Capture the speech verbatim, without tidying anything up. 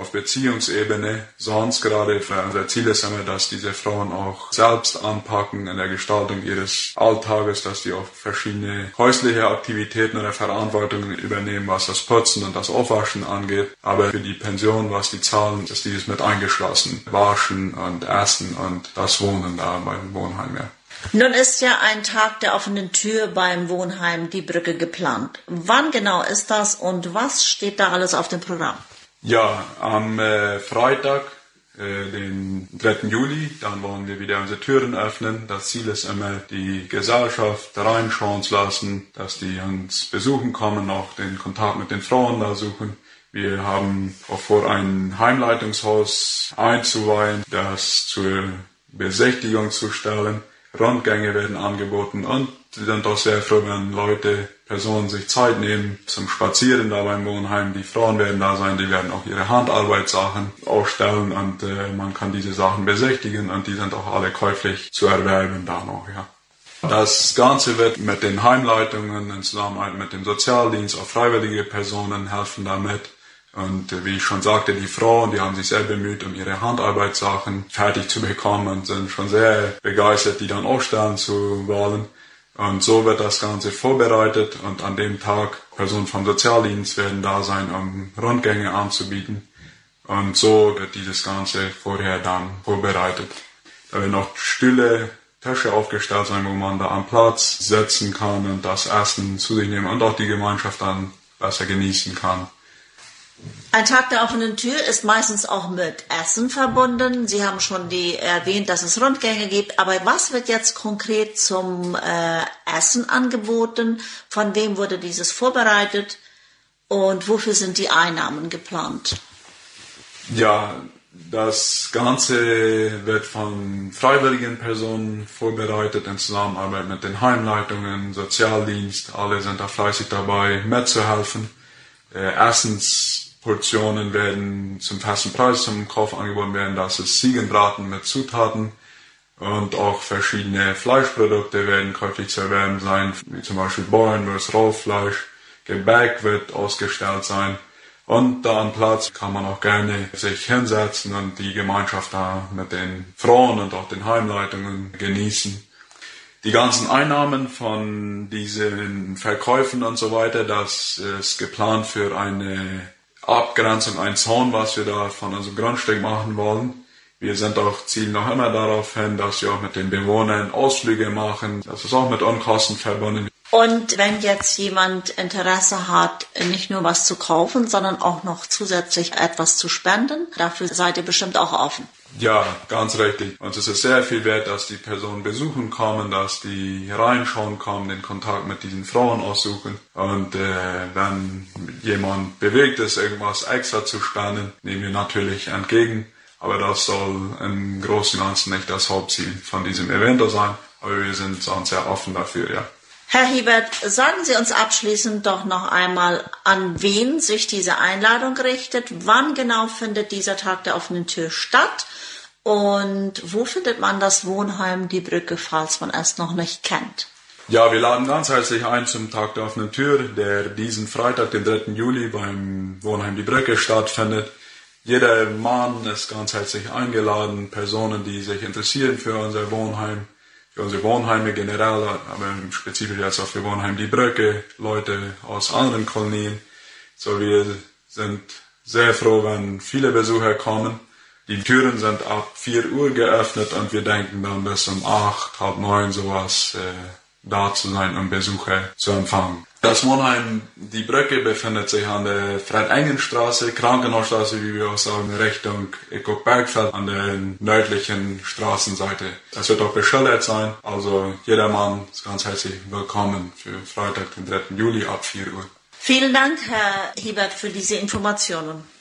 auf Beziehungsebene. Sonst gerade, unser Ziel ist immer, dass diese Frauen auch selbst anpacken in der Gestaltung ihres Alltages, dass die auch verschiedene häusliche Aktivitäten oder Verantwortungen übernehmen, was das Putzen und das Aufwaschen angeht. Aber für die Pension, was die zahlen, ist dieses mit eingeschlossen. Waschen und Essen und das Wohnen da beim Wohnheim, ja. Nun ist ja ein Tag der offenen Tür beim Wohnheim Die Brücke geplant. Wann genau ist das und was steht da alles auf dem Programm? Ja, am äh, Freitag, äh, den dritten Juli, dann wollen wir wieder unsere Türen öffnen. Das Ziel ist immer, die Gesellschaft reinschauen zu lassen, dass die uns besuchen kommen, auch den Kontakt mit den Frauen da suchen. Wir haben auch vor, ein Heimleitungshaus einzuweihen, das zur Besichtigung zu stellen. Rundgänge werden angeboten und sie sind auch sehr froh, wenn Leute, Personen sich Zeit nehmen zum Spazieren da beim Wohnheim. Die Frauen werden da sein, die werden auch ihre Handarbeitssachen ausstellen und äh, man kann diese Sachen besichtigen und die sind auch alle käuflich zu erwerben da noch, ja. Das Ganze wird mit den Heimleitungen in Zusammenarbeit mit dem Sozialdienst, auch freiwillige Personen helfen damit. Und wie ich schon sagte, die Frauen, die haben sich sehr bemüht, um ihre Handarbeitssachen fertig zu bekommen und sind schon sehr begeistert, die dann aufstellen zu wollen. Und so wird das Ganze vorbereitet und an dem Tag Personen vom Sozialdienst werden da sein, um Rundgänge anzubieten. Und so wird dieses Ganze vorher dann vorbereitet. Da werden auch Stühle, Tische aufgestellt sein, wo man da am Platz sitzen kann und das Essen zu sich nehmen und auch die Gemeinschaft dann besser genießen kann. Ein Tag der offenen Tür ist meistens auch mit Essen verbunden. Sie haben schon die erwähnt, dass es Rundgänge gibt. Aber was wird jetzt konkret zum äh, Essen angeboten? Von wem wurde dieses vorbereitet? Und wofür sind die Einnahmen geplant? Ja, das Ganze wird von freiwilligen Personen vorbereitet in Zusammenarbeit mit den Heimleitungen, Sozialdienst. Alle sind da fleißig dabei, mitzuhelfen. Äh, Essensportionen werden zum festen Preis zum Kauf angeboten werden. Das ist Ziegenbraten mit Zutaten und auch verschiedene Fleischprodukte werden käuflich zu erwerben sein, wie zum Beispiel Bauernwurst, Rollfleisch, Gebäck wird ausgestellt sein. Und da am Platz kann man auch gerne sich hinsetzen und die Gemeinschaft da mit den Frauen und auch den Heimleitungen genießen. Die ganzen Einnahmen von diesen Verkäufen und so weiter, das ist geplant für eine Abgrenzung, ein Zaun, was wir da von unserem Grundstück machen wollen. Wir sind auch, zielen noch immer darauf hin, dass wir auch mit den Bewohnern Ausflüge machen. Das ist auch mit Unkosten verbunden. Und wenn jetzt jemand Interesse hat, nicht nur was zu kaufen, sondern auch noch zusätzlich etwas zu spenden, dafür seid ihr bestimmt auch offen. Ja, ganz richtig. Uns ist es sehr viel wert, dass die Personen besuchen kommen, dass die reinschauen kommen, den Kontakt mit diesen Frauen aussuchen. Und äh, wenn jemand bewegt ist, irgendwas extra zu spenden, nehmen wir natürlich entgegen. Aber das soll im Großen und Ganzen nicht das Hauptziel von diesem Event sein. Aber wir sind sonst sehr offen dafür, ja. Herr Hiebert, sagen Sie uns abschließend doch noch einmal, an wen sich diese Einladung richtet, wann genau findet dieser Tag der offenen Tür statt und wo findet man das Wohnheim Die Brücke, falls man es noch nicht kennt? Ja, wir laden ganz herzlich ein zum Tag der offenen Tür, der diesen Freitag, den dritten Juli beim Wohnheim Die Brücke stattfindet. Jeder Mann ist ganz herzlich eingeladen, Personen, die sich interessieren für unser Wohnheim, für unsere Wohnheime generell, aber spezifisch jetzt auch für Wohnheim Die Brücke, Leute aus anderen Kolonien. So, wir sind sehr froh, wenn viele Besucher kommen. Die Türen sind ab vier Uhr geöffnet und wir denken dann bis um acht, halb neun sowas äh, da zu sein, um Besucher zu empfangen. Das Wohnheim Die Brücke befindet sich an der Fred-Engen-Straße, Krankenhausstraße, wie wir auch sagen, Richtung Eckobergfeld an der nördlichen Straßenseite. Es wird auch beschildert sein, also jedermann ist ganz herzlich willkommen für Freitag, den dritten Juli ab vier Uhr. Vielen Dank, Herr Hiebert, für diese Informationen.